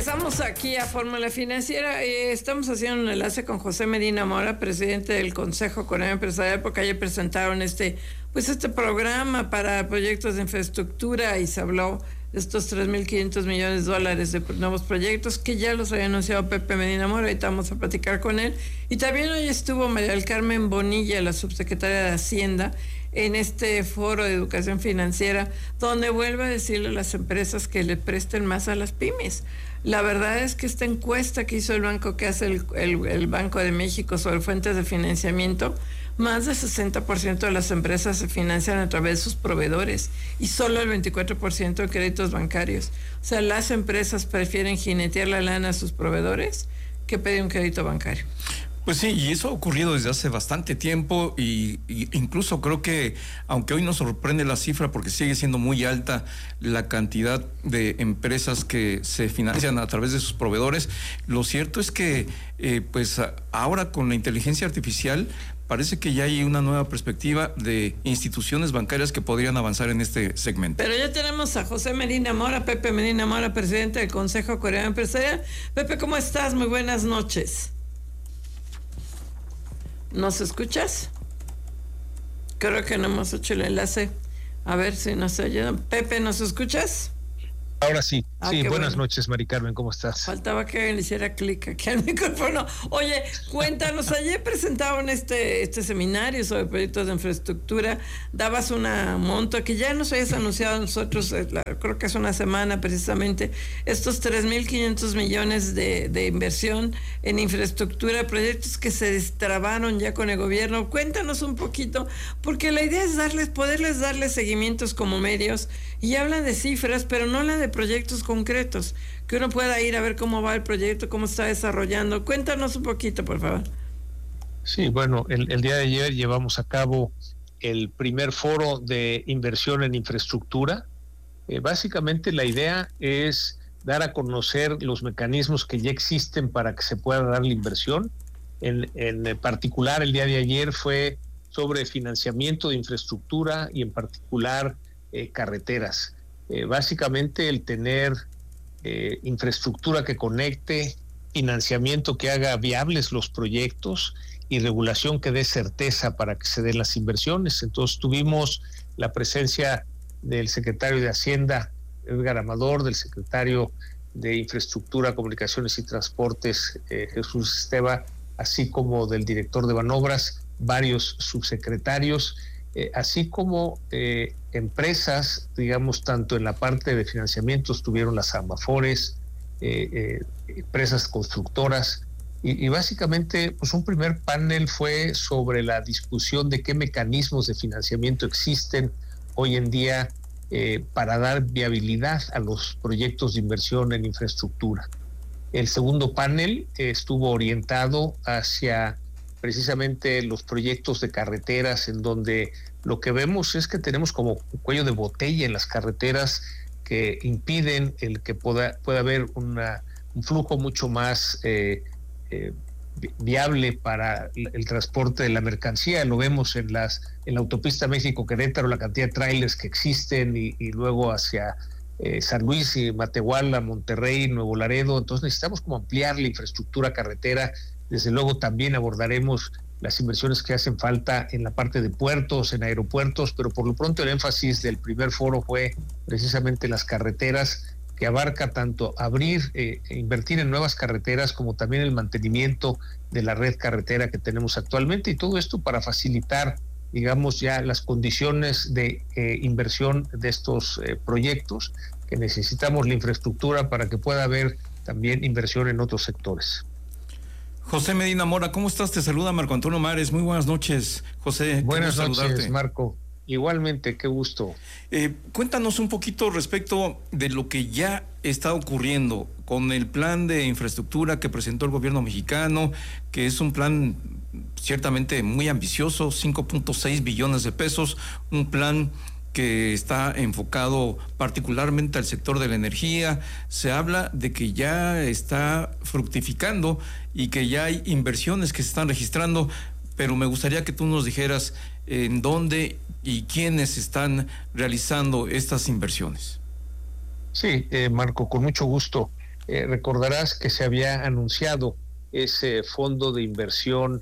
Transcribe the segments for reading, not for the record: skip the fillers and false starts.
Regresamos aquí a Fórmula Financiera. Estamos haciendo un enlace con José Medina Mora, presidente del Consejo Coreano Empresarial, porque ayer presentaron este programa para proyectos de infraestructura y se habló de estos $3,500 millones de nuevos proyectos que ya los había anunciado Pepe Medina Mora. Ahorita vamos a platicar con él. Y también hoy estuvo María del Carmen Bonilla, la subsecretaria de Hacienda, en este foro de educación financiera, donde vuelve a decirle a las empresas que le presten más a las pymes. La verdad es que esta encuesta que hizo el banco, que hace el Banco de México sobre fuentes de financiamiento, más del 60% de las empresas se financian a través de sus proveedores y solo el 24% de créditos bancarios. O sea, las empresas prefieren jinetear la lana a sus proveedores que pedir un crédito bancario. Pues sí, y eso ha ocurrido desde hace bastante tiempo y incluso creo que, aunque hoy nos sorprende la cifra porque sigue siendo muy alta la cantidad de empresas que se financian a través de sus proveedores, lo cierto es que pues ahora con la inteligencia artificial parece que ya hay una nueva perspectiva de instituciones bancarias que podrían avanzar en este segmento. Pero ya tenemos a José Medina Mora, Pepe Medina Mora, presidente del Consejo Coreano Empresarial. Pepe, ¿cómo estás? Muy buenas noches. ¿Nos escuchas? Creo que no hemos hecho el enlace. A ver si nos ayudan. Pepe, ¿nos escuchas? Ahora sí. Sí, buenas bueno. noches, Mari Carmen, ¿cómo estás? Faltaba que alguien le hiciera clic aquí al micrófono. Oye, cuéntanos, ayer presentaban este seminario sobre proyectos de infraestructura, dabas una monto que ya nos habías anunciado a nosotros, creo que hace una semana precisamente, estos 3,500 millones de inversión en infraestructura, proyectos que se destrabaron ya con el gobierno. Cuéntanos un poquito, porque la idea es poderles darles seguimientos como medios, y hablan de cifras, pero no hablan de proyectos concretos, que uno pueda ir a ver cómo va el proyecto, cómo está desarrollando. Cuéntanos un poquito, por favor. Sí, bueno, el día de ayer llevamos a cabo el primer foro de inversión en infraestructura. Básicamente la idea es dar a conocer los mecanismos que ya existen para que se pueda dar la inversión. En particular, el día de ayer fue sobre financiamiento de infraestructura y en particular carreteras. Básicamente el tener infraestructura que conecte, financiamiento que haga viables los proyectos y regulación que dé certeza para que se den las inversiones. Entonces tuvimos la presencia del secretario de Hacienda, Edgar Amador, del secretario de Infraestructura, Comunicaciones y Transportes, Jesús Esteva, así como del director de Banobras, varios subsecretarios, así como empresas, digamos, tanto en la parte de financiamiento estuvieron las Amafores, empresas constructoras, y básicamente pues un primer panel fue sobre la discusión de qué mecanismos de financiamiento existen hoy en día para dar viabilidad a los proyectos de inversión en infraestructura. El segundo panel estuvo orientado hacia precisamente los proyectos de carreteras, en donde lo que vemos es que tenemos como un cuello de botella en las carreteras que impiden el que pueda haber un flujo mucho más viable para el transporte de la mercancía. Lo vemos en la autopista México-Querétaro, la cantidad de trailers que existen, y luego hacia San Luis y Matehuala, Monterrey, Nuevo Laredo. Entonces necesitamos como ampliar la infraestructura carretera. Desde luego también abordaremos las inversiones que hacen falta en la parte de puertos, en aeropuertos, pero por lo pronto el énfasis del primer foro fue precisamente las carreteras, que abarca tanto abrir e invertir en nuevas carreteras como también el mantenimiento de la red carretera que tenemos actualmente, y todo esto para facilitar, digamos, ya las condiciones de inversión de estos proyectos, que necesitamos la infraestructura para que pueda haber también inversión en otros sectores. José Medina Mora, ¿cómo estás? Te saluda Marco Antonio Mares. Muy buenas noches, José. Buenas noches, Marco. Igualmente, qué gusto. Cuéntanos un poquito respecto de lo que ya está ocurriendo con el plan de infraestructura que presentó el gobierno mexicano, que es un plan ciertamente muy ambicioso, 5.6 billones de pesos, un plan que está enfocado particularmente al sector de la energía. Se habla de que ya está fructificando y que ya hay inversiones que se están registrando, pero me gustaría que tú nos dijeras en dónde y quiénes están realizando estas inversiones. Sí, Marco, con mucho gusto. recordarás que se había anunciado ese fondo de inversión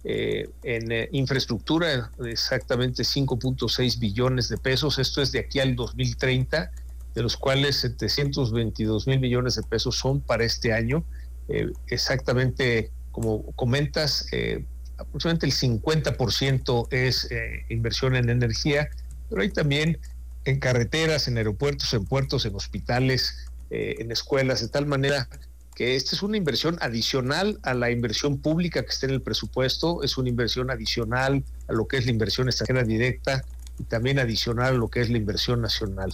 en infraestructura, exactamente 5.6 billones de pesos. Esto es de aquí al 2030, de los cuales 722 mil millones de pesos son para este año. Exactamente como comentas, aproximadamente el 50% es inversión en energía, pero hay también en carreteras, en aeropuertos, en puertos, en hospitales, en escuelas, de tal manera que esta es una inversión adicional a la inversión pública que está en el presupuesto, es una inversión adicional a lo que es la inversión extranjera directa y también adicional a lo que es la inversión nacional.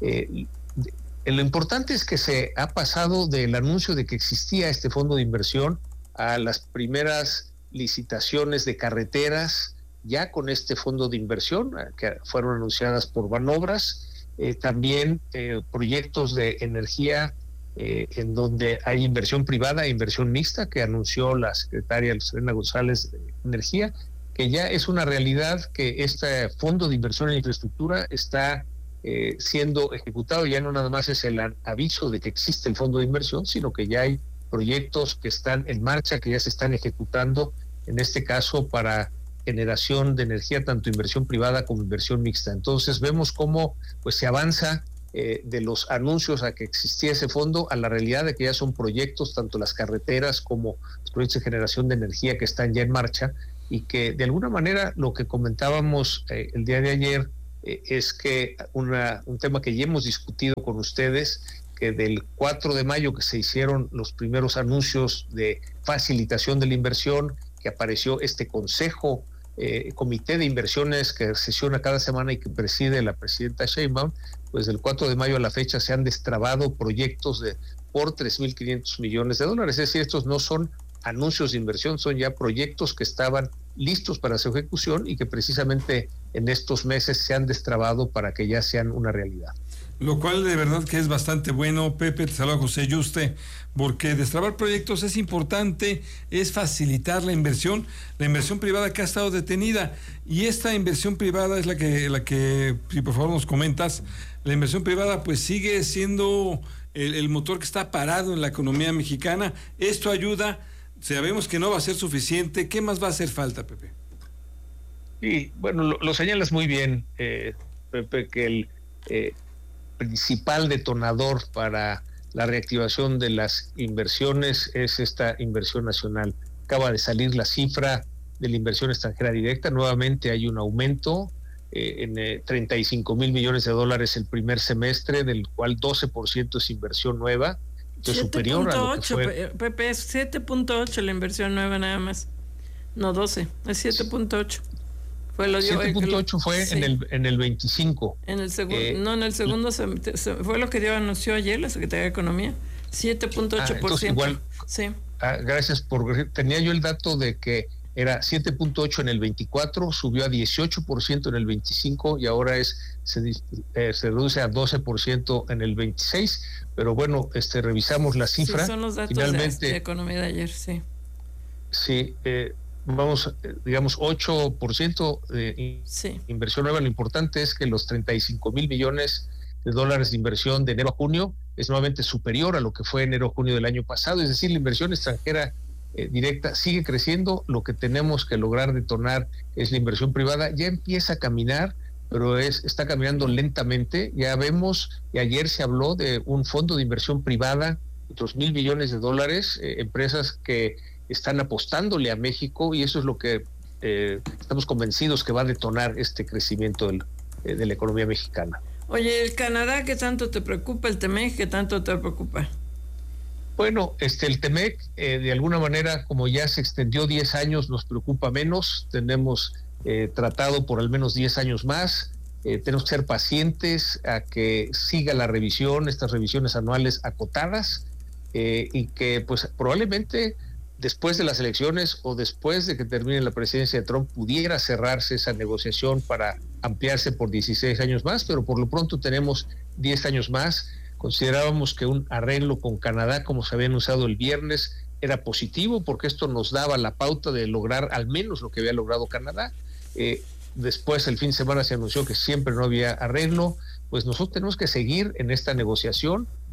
Lo importante es que se ha pasado del anuncio de que existía este fondo de inversión a las primeras licitaciones de carreteras ya con este fondo de inversión que fueron anunciadas por Banobras, también proyectos de energía en donde hay inversión privada e inversión mixta que anunció la secretaria Elena González de Energía, que ya es una realidad que este fondo de inversión en infraestructura está siendo ejecutado. Ya no nada más es el aviso de que existe el fondo de inversión, sino que ya hay proyectos que están en marcha, que ya se están ejecutando, en este caso para generación de energía, tanto inversión privada como inversión mixta. Entonces vemos cómo pues se avanza de los anuncios a que existía ese fondo a la realidad de que ya son proyectos, tanto las carreteras como los proyectos de generación de energía que están ya en marcha, y que de alguna manera lo que comentábamos el día de ayer es que un tema que ya hemos discutido con ustedes, que del 4 de mayo que se hicieron los primeros anuncios de facilitación de la inversión, que apareció este consejo, comité de inversiones que sesiona cada semana y que preside la presidenta Sheinbaum, pues del 4 de mayo a la fecha se han destrabado proyectos por 3.500 millones de dólares. Es decir, estos no son anuncios de inversión, son ya proyectos que estaban listos para su ejecución y que precisamente en estos meses se han destrabado para que ya sean una realidad. Lo cual de verdad que es bastante bueno. Pepe, te saluda José Yuste, porque destrabar proyectos es importante, es facilitar la inversión privada que ha estado detenida, y esta inversión privada es la que si por favor nos comentas, la inversión privada pues sigue siendo el motor que está parado en la economía mexicana. Esto ayuda, sabemos que no va a ser suficiente. ¿Qué más va a hacer falta, Pepe? Sí, bueno, lo señalas muy bien, Pepe, que el principal detonador para la reactivación de las inversiones es esta inversión nacional. Acaba de salir la cifra de la inversión extranjera directa, nuevamente hay un aumento en 35 mil millones de dólares el primer semestre, del cual 12% es inversión nueva, que es superior a lo que fue. Pepe, es 7.8 la inversión nueva nada más, no 12, es 7.8. Fue 7.8 fue sí. en el 25. En el segundo, en el segundo fue lo que anunció ayer la Secretaría de Economía, 7.8%. Igual, sí. Gracias tenía yo el dato de que era 7.8 en el 24, subió a 18% en el 25 y ahora se reduce a 12% en el 26, pero bueno, revisamos la cifra. Sí, son los datos de Economía de ayer, sí. Sí, vamos, digamos, 8% de inversión nueva. Lo importante es que los 35 mil millones de dólares de inversión de enero a junio es nuevamente superior a lo que fue enero a junio del año pasado. Es decir, la inversión extranjera directa sigue creciendo. Lo que tenemos que lograr detonar es la inversión privada. Ya empieza a caminar, pero está caminando lentamente. Ya vemos, y ayer se habló de un fondo de inversión privada, otros 1,000 millones de dólares, empresas que están apostándole a México, y eso es lo que estamos convencidos que va a detonar este crecimiento de la economía mexicana. Oye, ¿el Canadá qué tanto te preocupa? ¿El TEMEC qué tanto te preocupa? Bueno, el TEMEC de alguna manera, como ya se extendió 10 años, nos preocupa menos. Tenemos tratado por al menos 10 años más. Tenemos que ser pacientes a que siga la revisión, estas revisiones anuales acotadas, y que pues probablemente después de las elecciones o después de que termine la presidencia de Trump pudiera cerrarse esa negociación para ampliarse por 16 años más, pero por lo pronto tenemos 10 años más. Considerábamos que un arreglo con Canadá, como se había anunciado el viernes, era positivo porque esto nos daba la pauta de lograr al menos lo que había logrado Canadá. Después, el fin de semana, se anunció que siempre no había arreglo. Pues nosotros tenemos que seguir en esta negociación.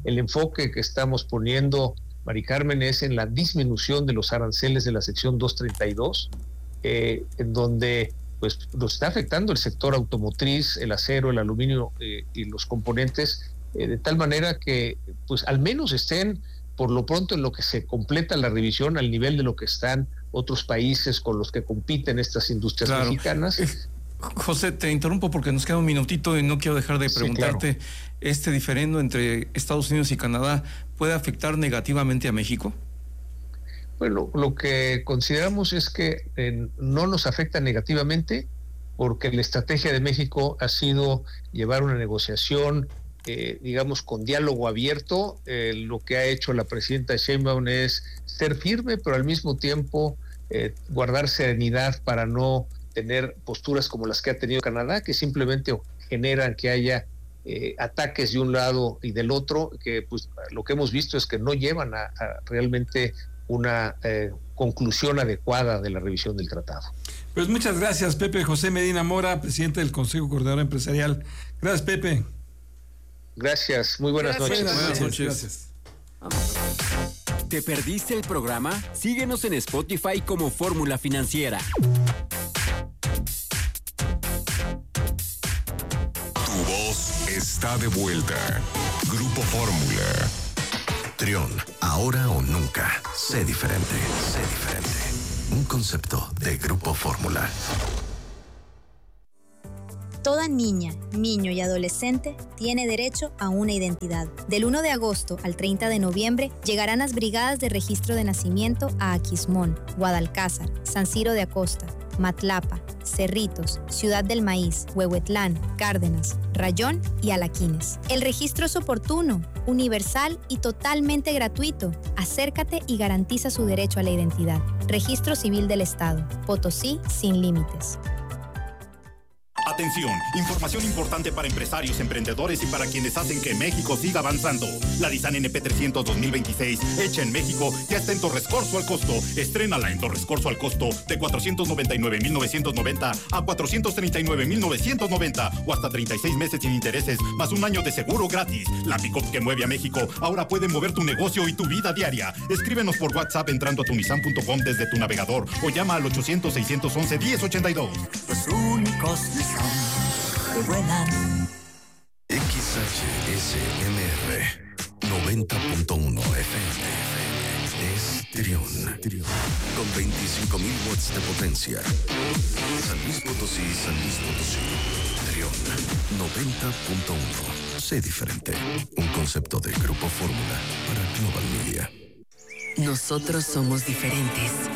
el enfoque que estamos poniendo, Mari Carmen, es en la disminución de los aranceles de la sección 232, en donde pues nos está afectando el sector automotriz, el acero, el aluminio y los componentes, de tal manera que pues al menos estén por lo pronto en lo que se completa la revisión al nivel de lo que están otros países con los que compiten estas industrias mexicanas. José, te interrumpo porque nos queda un minutito y no quiero dejar de preguntarte, claro. ¿Este diferendo entre Estados Unidos y Canadá puede afectar negativamente a México? Bueno, lo que consideramos es que no nos afecta negativamente, porque la estrategia de México ha sido llevar una negociación, digamos, con diálogo abierto. Lo que ha hecho la presidenta Sheinbaum es ser firme, pero al mismo tiempo guardar serenidad para no tener posturas como las que ha tenido Canadá, que simplemente generan que haya ataques de un lado y del otro, que pues lo que hemos visto es que no llevan a realmente una conclusión adecuada de la revisión del tratado. Pues muchas gracias, Pepe José Medina Mora, presidente del Consejo Coordinador Empresarial. Gracias, Pepe. Gracias, muy buenas noches. Buenas noches. Gracias. ¿Te perdiste el programa? Síguenos en Spotify como Fórmula Financiera. Tu voz está de vuelta. Grupo Fórmula. Trión, ahora o nunca. Sé diferente. Sé diferente. Un concepto de Grupo Fórmula. Toda niña, niño y adolescente tiene derecho a una identidad. Del 1 de agosto al 30 de noviembre llegarán las brigadas de registro de nacimiento a Aquismón, Guadalcázar, San Ciro de Acosta, Matlapa, Cerritos, Ciudad del Maíz, Huehuetlán, Cárdenas, Rayón y Alaquines. El registro es oportuno, universal y totalmente gratuito. Acércate y garantiza su derecho a la identidad. Registro Civil del Estado. Potosí sin límites. Atención, información importante para empresarios, emprendedores y para quienes hacen que México siga avanzando. La Nissan NP300 2026, hecha en México, ya está en Torres Corzo al costo. Estrénala en Torres Corzo al costo de 499,990 a 439,990 o hasta 36 meses sin intereses, más un año de seguro gratis. La pick-up que mueve a México ahora puede mover tu negocio y tu vida diaria. Escríbenos por WhatsApp entrando a tunissan.com desde tu navegador o llama al 800-611-1082. Los únicos que vuelan. XHSMR 90.1 FM es Trión, con 25,000 watts de potencia. San Luis Potosí, Trión 90.1. Sé diferente. Un concepto de Grupo Fórmula para Global Media. Nosotros somos diferentes.